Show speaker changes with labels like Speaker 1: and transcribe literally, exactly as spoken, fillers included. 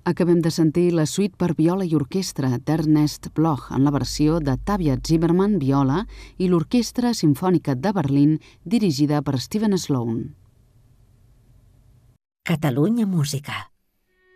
Speaker 1: Acabem de sentir la suite per viola i orquestra d'Ernest Bloch en la versió de Tavia Zimmerman, viola, i l'Orquestra Simfònica de Berlín, dirigida per Steven Sloan.
Speaker 2: Catalunya Música.